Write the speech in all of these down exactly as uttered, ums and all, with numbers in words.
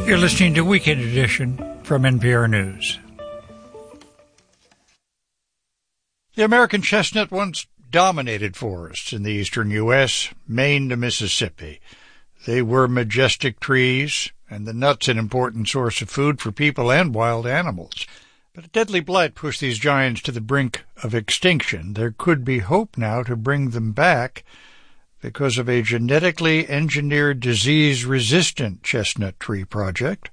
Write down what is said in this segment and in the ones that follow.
You're listening to Weekend Edition from N P R News. The American chestnut once dominated forests in the eastern U S, Maine to Mississippi. They were majestic trees, and the nuts an important source of food for people and wild animals. But a deadly blight pushed these giants to the brink of extinction. There could be hope now to bring them back because of a genetically engineered disease-resistant chestnut tree project.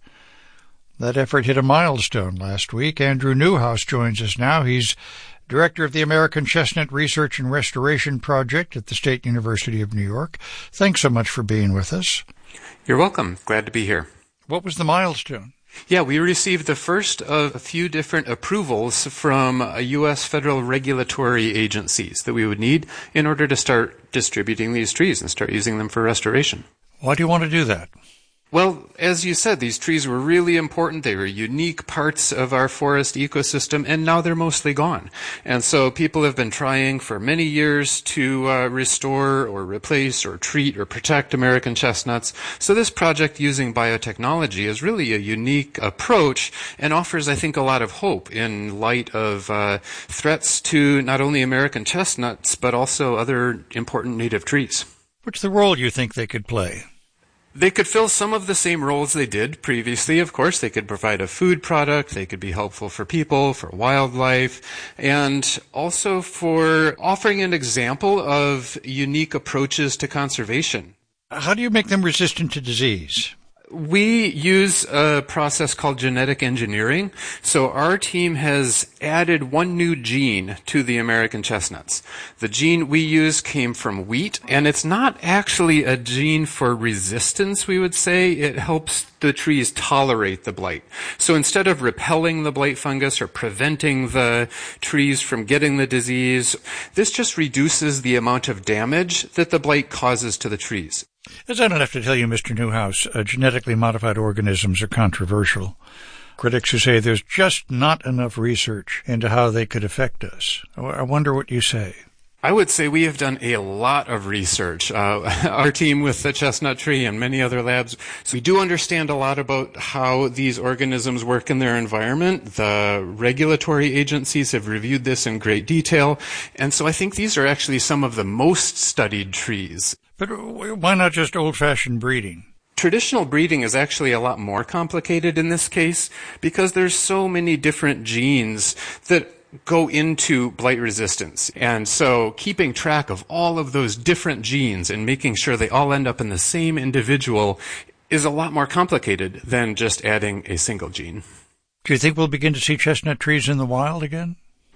That effort hit a milestone last week. Andrew Newhouse joins us now. He's director of the American Chestnut Research and Restoration Project at the State University of New York. Thanks so much for being with us. You're welcome. Glad to be here. What was the milestone? Yeah, we received the first of a few different approvals from U S federal regulatory agencies that we would need in order to start distributing these trees and start using them for restoration. Why do you want to do that? Well, as you said, these trees were really important. They were unique parts of our forest ecosystem, and now they're mostly gone. And so people have been trying for many years to uh, restore or replace or treat or protect American chestnuts. So this project using biotechnology is really a unique approach and offers, I think, a lot of hope in light of uh, threats to not only American chestnuts, but also other important native trees. What's the role you think they could play? They could fill some of the same roles they did previously, of course. They could provide a food product, they could be helpful for people, for wildlife, and also for offering an example of unique approaches to conservation. How do you make them resistant to disease? We use a process called genetic engineering. So our team has added one new gene to the American chestnuts. The gene we use came from wheat, and it's not actually a gene for resistance, we would say. It helps the trees tolerate the blight. So instead of repelling the blight fungus or preventing the trees from getting the disease, this just reduces the amount of damage that the blight causes to the trees. As I don't have to tell you, Mister Newhouse, uh, genetically modified organisms are controversial. Critics who say there's just not enough research into how they could affect us. I wonder what you say. I would say we have done a lot of research. Uh, our team with the chestnut tree and many other labs, so we do understand a lot about how these organisms work in their environment. The regulatory agencies have reviewed this in great detail, and so I think these are actually some of the most studied trees. But why not just old-fashioned breeding? Traditional breeding is actually a lot more complicated in this case because there's so many different genes that go into blight resistance. And so keeping track of all of those different genes and making sure they all end up in the same individual is a lot more complicated than just adding a single gene. Do you think we'll begin to see chestnut trees in the wild again?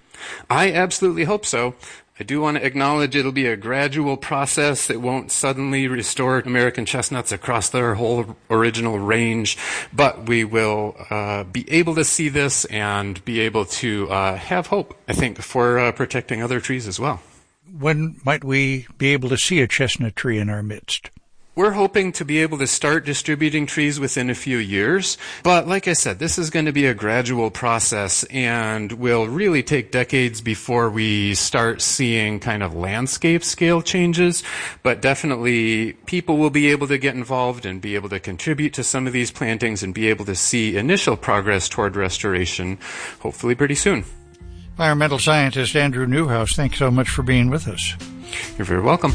I absolutely hope so. I do want to acknowledge it'll be a gradual process. It won't suddenly restore American chestnuts across their whole original range, but we will uh, be able to see this and be able to uh, have hope, I think, for uh, protecting other trees as well. When might we be able to see a chestnut tree in our midst? We're hoping to be able to start distributing trees within a few years, but like I said, this is going to be a gradual process and will really take decades before we start seeing kind of landscape scale changes, but definitely people will be able to get involved and be able to contribute to some of these plantings and be able to see initial progress toward restoration, hopefully pretty soon. Environmental scientist Andrew Newhouse, thanks so much for being with us. You're very welcome.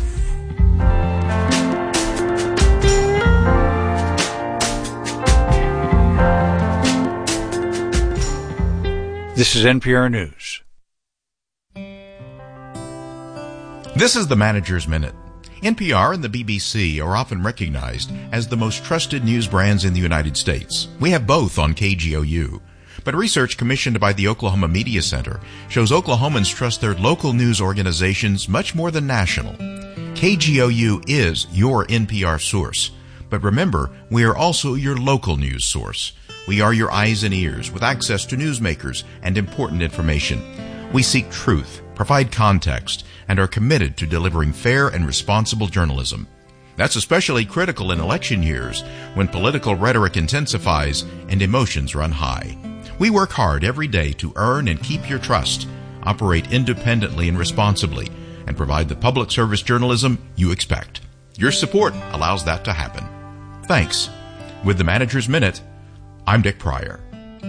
This is N P R News. This is the Manager's Minute. N P R and the B B C are often recognized as the most trusted news brands in the United States. We have both on K G O U. But research commissioned by the Oklahoma Media Center shows Oklahomans trust their local news organizations much more than national. K G O U is your N P R source. But remember, we are also your local news source. We are your eyes and ears with access to newsmakers and important information. We seek truth, provide context, and are committed to delivering fair and responsible journalism. That's especially critical in election years when political rhetoric intensifies and emotions run high. We work hard every day to earn and keep your trust, operate independently and responsibly, and provide the public service journalism you expect. Your support allows that to happen. Thanks. With the Manager's Minute, I'm Dick Pryor.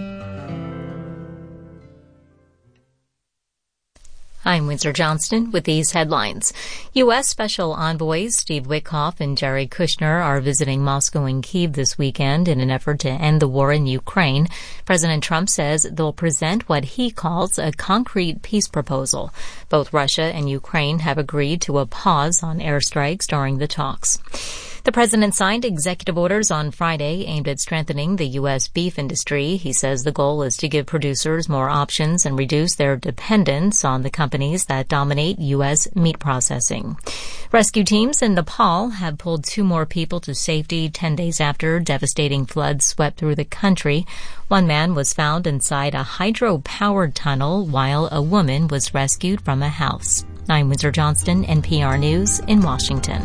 I'm Windsor Johnston with these headlines. U S. Special Envoys Steve Witkoff and Jared Kushner are visiting Moscow and Kyiv this weekend in an effort to end the war in Ukraine. President Trump says they'll present what he calls a concrete peace proposal. Both Russia and Ukraine have agreed to a pause on airstrikes during the talks. The president signed executive orders on Friday aimed at strengthening the U S beef industry. He says the goal is to give producers more options and reduce their dependence on the companies that dominate U S meat processing. Rescue teams in Nepal have pulled two more people to safety ten days after devastating floods swept through the country. One man was found inside a hydro-powered tunnel while a woman was rescued from a house. I'm Windsor Johnston, N P R News in Washington.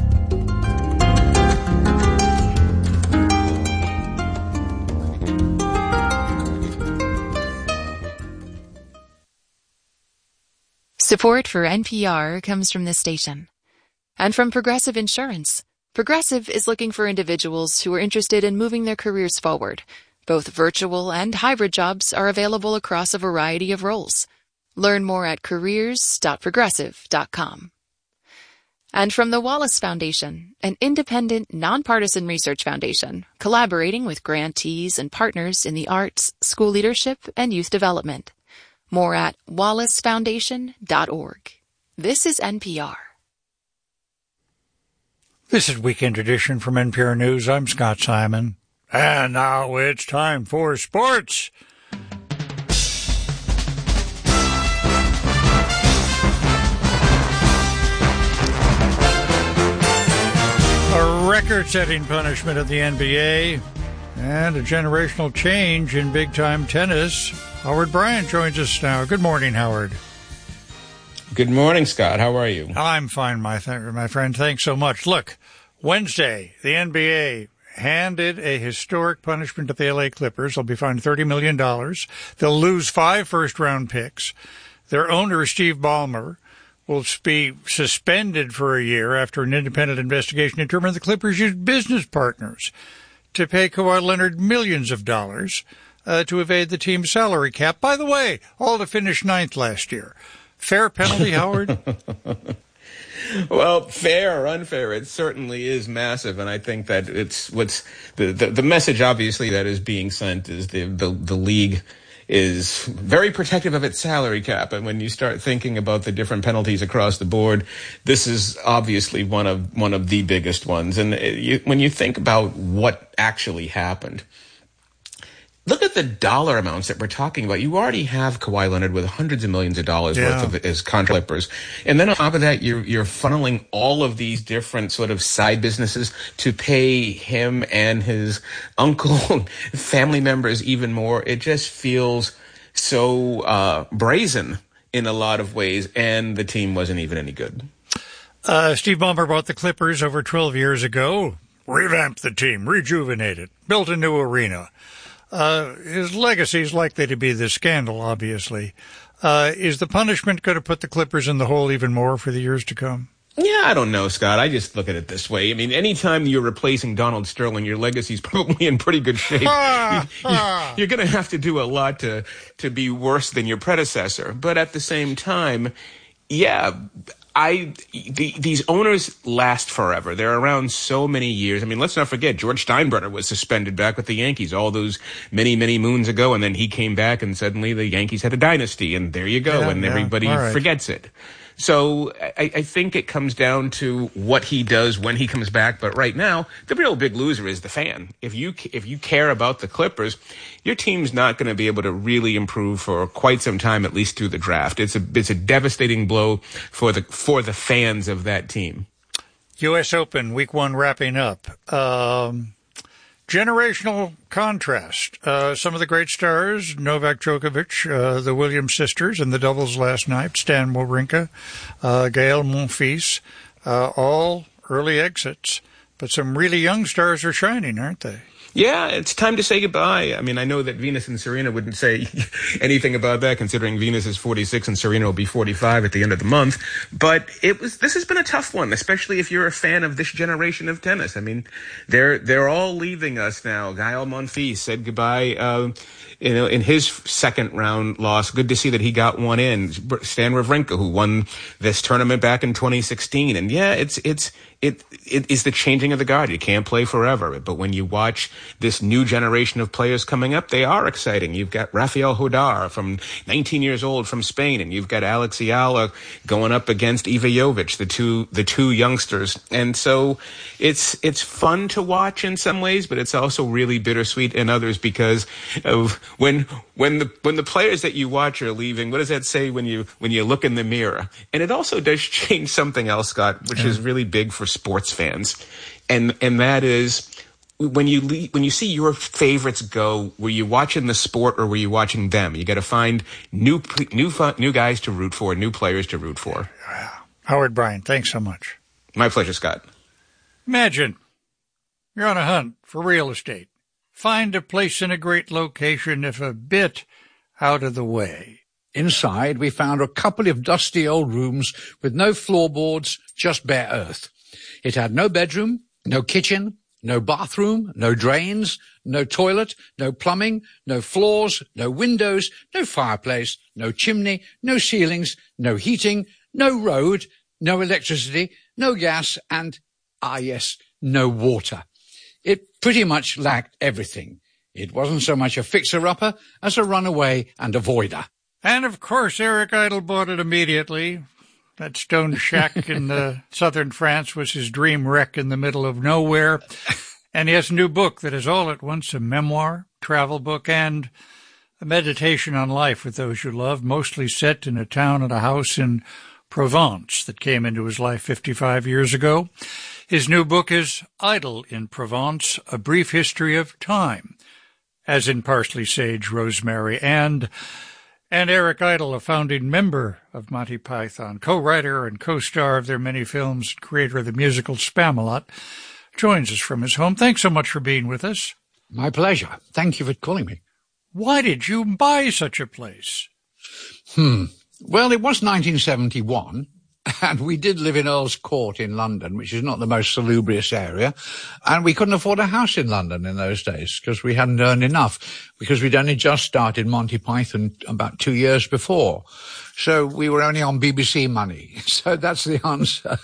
Support for N P R comes from this station. And from Progressive Insurance. Progressive is looking for individuals who are interested in moving their careers forward. Both virtual and hybrid jobs are available across a variety of roles. Learn more at careers dot progressive dot com. And from the Wallace Foundation, an independent, nonpartisan research foundation, collaborating with grantees and partners in the arts, school leadership, and youth development. More at wallace foundation dot org. This is N P R. This is Weekend Edition from N P R News. I'm Scott Simon. And now it's time for sports. A record-setting punishment of the N B A and a generational change in big-time tennis. Howard Bryant joins us now. Good morning, Howard. Good morning, Scott. How are you? I'm fine, my th- my friend. Thanks so much. Look, Wednesday, the N B A handed a historic punishment to the L A Clippers. They'll be fined thirty million dollars. They'll lose five first-round picks. Their owner, Steve Ballmer, will be suspended for a year after an independent investigation determined the Clippers used business partners to pay Kawhi Leonard millions of dollars uh, to evade the team's salary cap. By the way, all to finish ninth last year. Fair penalty, Howard? Well, fair or unfair, it certainly is massive, and I think that it's what's the, the, the message, obviously, that is being sent is the, the the league is very protective of its salary cap, and when you start thinking about the different penalties across the board, this is obviously one of one of the biggest ones. And it, you, when you think about what actually happened, look at the dollar amounts that we're talking about. You already have Kawhi Leonard with hundreds of millions of dollars yeah. worth of his contract Clippers. And then on top of that, you're, you're funneling all of these different sort of side businesses to pay him and his uncle, family members even more. It just feels so uh, brazen in a lot of ways. And the team wasn't even any good. Uh, Steve Ballmer bought the Clippers over twelve years ago, revamped the team, rejuvenated, built a new arena. Uh, his legacy is likely to be this scandal, obviously. Uh, is the punishment going to put the Clippers in the hole even more for the years to come? Yeah, I don't know, Scott. I just look at it this way. I mean, anytime you're replacing Donald Sterling, your legacy's probably in pretty good shape. you, you, you're going to have to do a lot to, to be worse than your predecessor. But at the same time, yeah, I the, these owners last forever. They're around so many years. I mean, let's not forget, George Steinbrenner was suspended back with the Yankees all those many, many moons ago, and then he came back, and suddenly the Yankees had a dynasty, and there you go, yeah, and yeah. everybody right. forgets it. So I, I think it comes down to what he does when he comes back. But right now, the real big loser is the fan. If you if you care about the Clippers, your team's not going to be able to really improve for quite some time, at least through the draft. It's a it's a devastating blow for the for the fans of that team. U S Open week one wrapping up. Um, generational contrast. Uh, some of the great stars, Novak Djokovic, uh, the Williams sisters in the doubles last night, Stan Wawrinka, uh, Gael Monfils, uh, all early exits. But some really young stars are shining, aren't they? Yeah, it's time to say goodbye. I mean, I know that Venus and Serena wouldn't say anything about that, considering Venus is forty-six and Serena will be forty-five at the end of the month. But it was, this has been a tough one, especially if you're a fan of this generation of tennis. I mean, they're, they're all leaving us now. Gael Monfils said goodbye, uh, you know, in his second round loss. Good to see that he got one in. Stan Wawrinka, who won this tournament back in twenty sixteen. And yeah, it's, it's, it, it is the changing of the guard. You can't play forever. But when you watch this new generation of players coming up, they are exciting. You've got Rafael Hodar from nineteen years old from Spain, and you've got Alex Ayala going up against Iva Jovic, the two, the two youngsters. And so it's, it's fun to watch in some ways, but it's also really bittersweet in others because of when, when the, when the players that you watch are leaving, what does that say when you, when you look in the mirror? And it also does change something else, Scott, which yeah. is really big for sports fans. And, and that is, when you leave, when you see your favorites go, were you watching the sport or were you watching them? You got to find new, new, fun, new guys to root for, new players to root for. Howard Bryan, thanks so much. My pleasure, Scott. Imagine you're on a hunt for real estate. Find a place in a great location if a bit out of the way. Inside, we found a couple of dusty old rooms with no floorboards, just bare earth. It had no bedroom, no kitchen, no bathroom, no drains, no toilet, no plumbing, no floors, no windows, no fireplace, no chimney, no ceilings, no heating, no road, no electricity, no gas, and, ah yes, no water. It pretty much lacked everything. It wasn't so much a fixer-upper as a runaway and avoider. And, of course, Eric Idle bought it immediately. That stone shack in the southern France was his dream wreck in the middle of nowhere. And he has a new book that is all at once a memoir, travel book, and a meditation on life with those you love, mostly set in a town and a house in Provence that came into his life fifty-five years ago. His new book is Idle in Provence, A Brief History of Time, as in parsley, sage, rosemary, and... And Eric Idle, a founding member of Monty Python, co-writer and co-star of their many films, creator of the musical Spamalot, joins us from his home. Thanks so much for being with us. My pleasure. Thank you for calling me. Why did you buy such a place? Hmm. Well, it was nineteen seventy-one, and we did live in Earl's Court in London, which is not the most salubrious area, and we couldn't afford a house in London in those days because we hadn't earned enough, because we'd only just started Monty Python about two years before. So we were only on B B C money. So that's the answer.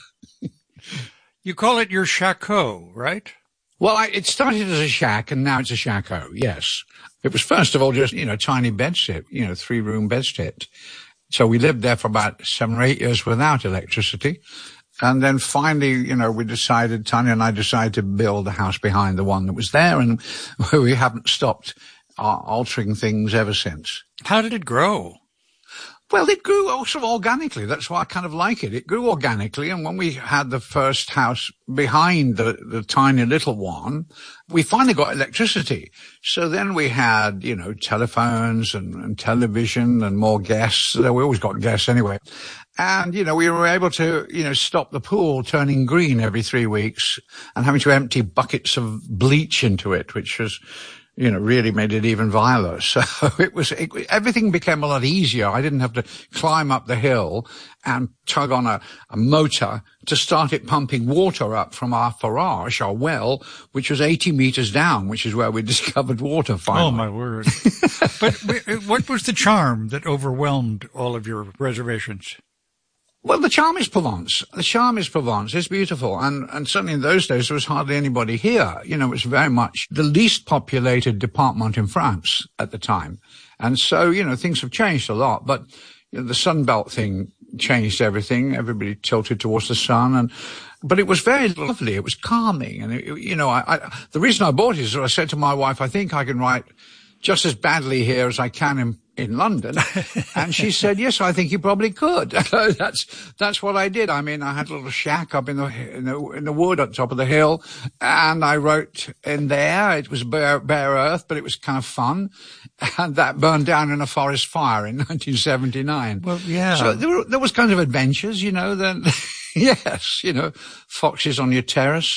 You call it your chateau, right? Well, I, it started as a shack, and now it's a chateau, yes. It was first of all just, you know, tiny bedsit, you know, three-room bedsit. So we lived there for about seven or eight years without electricity. And then finally, you know, we decided, Tanya and I decided to build a house behind the one that was there, and we haven't stopped uh, altering things ever since. How did it grow? Well, it grew also organically. That's why I kind of like it. It grew organically. And when we had the first house behind the, the tiny little one, we finally got electricity. So then we had, you know, telephones and, and television and more guests. We always got guests anyway. And, you know, we were able to, you know, stop the pool turning green every three weeks and having to empty buckets of bleach into it, which was, you know, really made it even viler. So it was, it, everything became a lot easier. I didn't have to climb up the hill and tug on a, a motor to start it pumping water up from our forage, our well, which was eighty meters down, which is where we discovered water finally. Oh, my word. But what was the charm that overwhelmed all of your reservations? Well, the charm is Provence. The charm is Provence. It's beautiful. And, and certainly in those days, there was hardly anybody here. You know, it was very much the least populated department in France at the time. And so, you know, things have changed a lot. But you know, the Sunbelt thing changed everything. Everybody tilted towards the sun. And, but it was very lovely. It was calming. And, it, you know, I, I, the reason I bought it is I said to my wife, I think I can write just as badly here as I can in in London. And she said, yes, I think you probably could. that's, that's what I did. I mean, I had a little shack up in the, in the, in the wood at the top of the hill. And I wrote in there. It was bare, bare earth, but it was kind of fun. And that burned down in a forest fire in nineteen seventy-nine. Well, yeah. So there were, there was kind of adventures, you know, then, yes, you know, foxes on your terrace.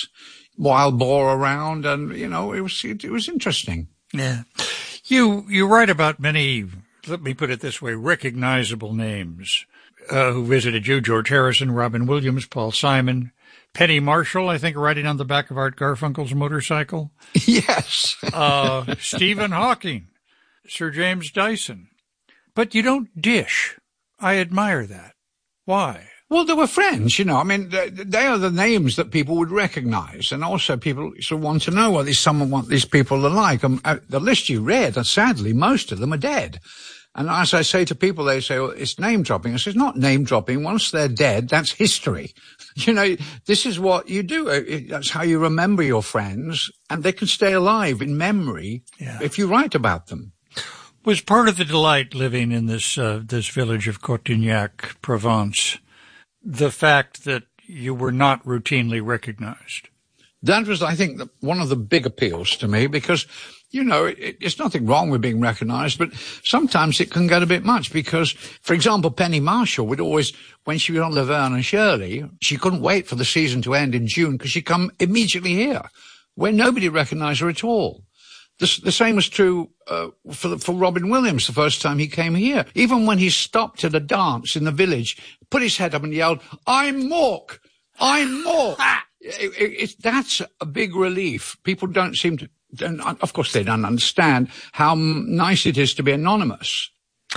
wild boar around, and, you know, it was it, it was interesting. Yeah. You you write about many, let me put it this way, recognizable names uh, who visited you: George Harrison, Robin Williams, Paul Simon, Penny Marshall, I think, riding on the back of Art Garfunkel's motorcycle. Yes. uh, Stephen Hawking, Sir James Dyson. But you don't dish. I admire that. Why? Well, they were friends, you know. I mean, they, they are the names that people would recognize. And also people sort of want to know what these, someone want these people are like. Um, uh, the list you read, and sadly, most of them are dead. And as I say to people, they say, well, it's name dropping. I say, it's not name dropping. Once they're dead, that's history. You know, this is what you do. That's how you remember your friends, and they can stay alive in memory yeah. if you write about them. Was part of the delight living in this, uh, this village of Cotignac, Provence, the fact that you were not routinely recognized? That was, I think, the, one of the big appeals to me, because, you know, it, it's nothing wrong with being recognized, but sometimes it can get a bit much because, for example, Penny Marshall would always, when she was on Laverne and Shirley, she couldn't wait for the season to end in June because she'd come immediately here, where nobody recognized her at all. The, the same was true uh, for, for Robin Williams the first time he came here. Even when he stopped at a dance in the village, put his head up and yelled, "I'm Mork! I'm Mork!" it, it, it, that's a big relief. People don't seem to, don't, of course they don't understand how nice it is to be anonymous.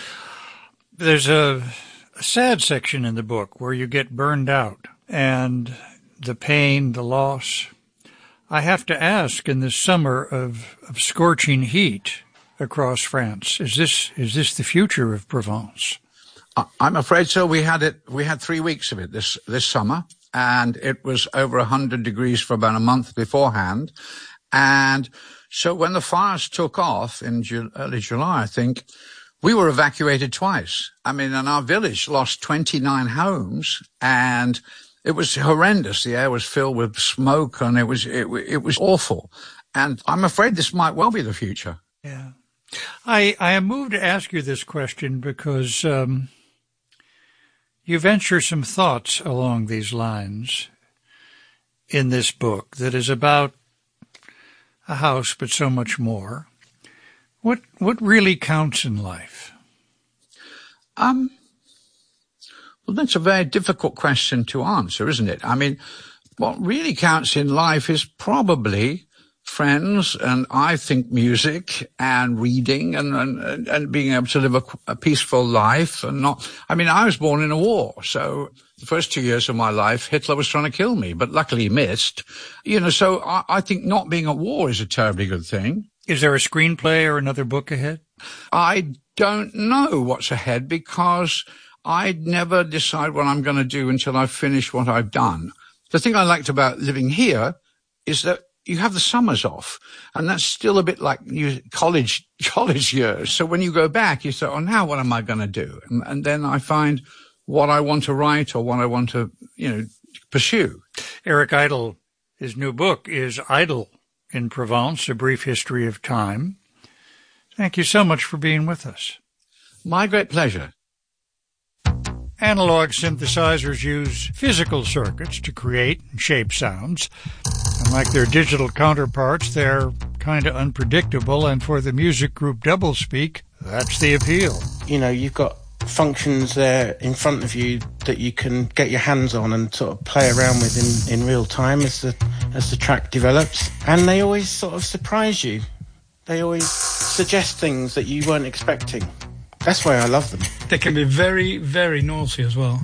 There's a, a sad section in the book where you get burned out and the pain, the loss. I have to ask, in this summer of, of scorching heat across France, is this is this the future of Provence? I'm afraid so. We had it. We had three weeks of it this this summer, and it was over a hundred degrees for about a month beforehand. And so when the fires took off in Ju- early July, I think, we were evacuated twice. I mean, and our village lost twenty-nine homes, and it was horrendous. The air was filled with smoke, and it was it, it was awful. And I'm afraid this might well be the future. Yeah, I I am moved to ask you this question because um, you venture some thoughts along these lines in this book that is about a house, but so much more. What what really counts in life? Um. Well, that's a very difficult question to answer, isn't it? I mean, what really counts in life is probably friends, and I think music and reading and, and, and being able to live a, a peaceful life and not, I mean, I was born in a war. So the first two years of my life, Hitler was trying to kill me, but luckily he missed, you know, so I, I think not being at war is a terribly good thing. Is there a screenplay or another book ahead? I don't know what's ahead because I'd never decide what I'm going to do until I've finished what I've done. The thing I liked about living here is that you have the summers off, and that's still a bit like you, college college years. So when you go back, you say, oh, now what am I going to do? And, and then I find what I want to write or what I want to, you know, pursue. Eric Idle, his new book is Idle in Provence, A Brief History of Time. Thank you so much for being with us. My great pleasure. Analog synthesizers use physical circuits to create and shape sounds. And like their digital counterparts, they're kind of unpredictable, and for the music group Doublespeak, that's the appeal. You know, you've got functions there in front of you that you can get your hands on and sort of play around with in, in real time as the, as the track develops. And they always sort of surprise you. They always suggest things that you weren't expecting. That's why I love them. They can be very, very naughty as well.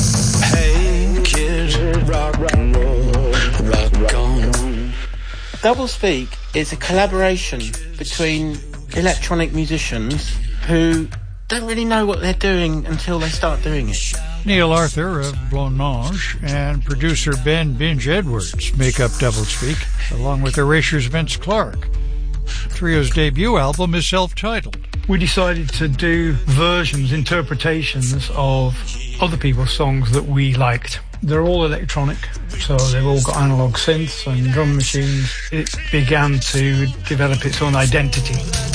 Hey, kid, rock, rock, roll, rock on. Doublespeak is a collaboration between electronic musicians who don't really know what they're doing until they start doing it. Neil Arthur of Blancmange and producer Ben Binge Edwards make up Doublespeak, along with Erasure's Vince Clarke. The trio's debut album is self-titled. We decided to do versions, interpretations of other people's songs that we liked. They're all electronic, so they've all got analog synths and drum machines. It began to develop its own identity.